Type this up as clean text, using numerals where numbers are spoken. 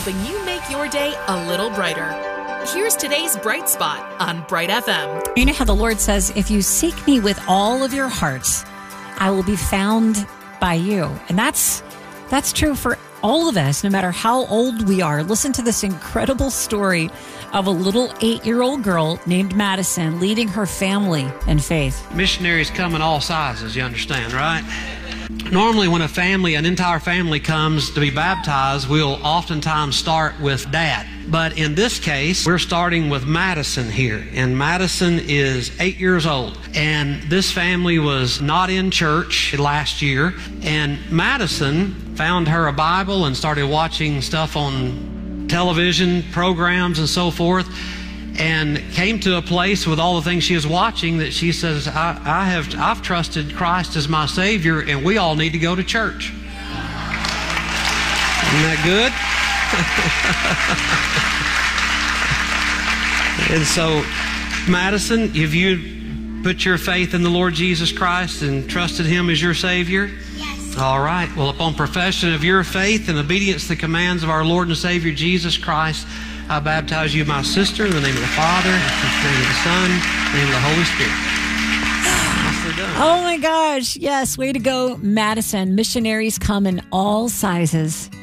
helping you make your day a little brighter. Here's today's Bright Spot on Bright FM. You know how the Lord says, if you seek me with all of your hearts, I will be found by you. And that's true for all of us, no matter how old we are. Listen to this incredible story of a little 8-year-old girl named Madison leading her family in faith. Missionaries come in all sizes, you understand, right? Normally when an entire family comes to be baptized, we'll oftentimes start with Dad. But in this case, we're starting with Madison here. And Madison is 8 years old. And this family was not in church last year. And Madison found her a Bible and started watching stuff on television programs and so forth. And came to a place with all the things she was watching that she says, I've trusted Christ as my Savior, and we all need to go to church. Isn't that good? And so, Madison, have you put your faith in the Lord Jesus Christ and trusted Him as your Savior? Yes. All right. Well, upon profession of your faith and obedience to the commands of our Lord and Savior Jesus Christ, I baptize you, my sister, in the name of the Father, in the name of the Son, in the name of the Holy Spirit. Oh my gosh. Yes. Way to go, Madison. Missionaries come in all sizes.